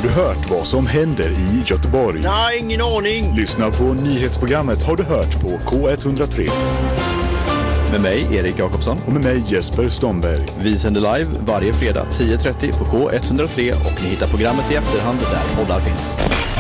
du hört vad som händer i Göteborg? Nej, ingen aning. Lyssna på nyhetsprogrammet Har du hört på K103. Med mig, Erik Jakobsson. Och med mig, Jesper Stomberg. Vi sänder live varje fredag 10:30 på K103 och ni hittar programmet i efterhand där poddar finns.